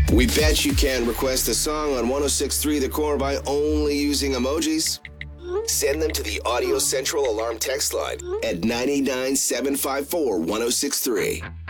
We bet you can request a song on 1063 The Core by only using emojis. Send them to the Audio Central Alarm text line at 989 754 1063.